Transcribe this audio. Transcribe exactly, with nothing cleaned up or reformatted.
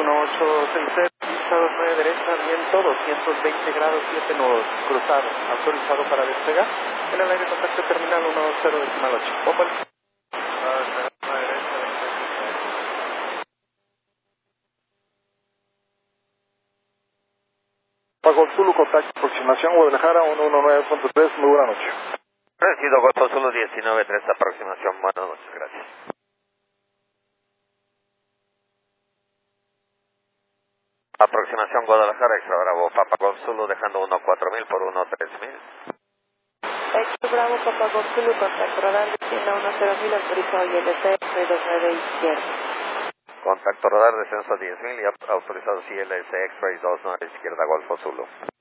uno ocho seis cero, pista dos nueve derecha, viento doscientos veinte grados, siete nudos, cruzado, autorizado para despegar. En el aire contacto terminal uno cero decimal ocho. Open. Pago Zulu, contacto, aproximación Guadalajara uno uno nueve punto tres, muy buena noche. Recido Golfo Zulu diecinueve tres, aproximación, buenas noches, gracias. Aproximación Guadalajara, extra Bravo, Papa Golf Zulu, dejando uno cuatro mil por uno tres mil. Extra Bravo, Papa Golf Zulu, contacto radar, descienda uno cero mil, autorizado I L C, seis dos nueve izquierda. Contacto radar, descenso diez mil y autorizado I L C X-Ray dos nueve izquierda, Golfo Zulu.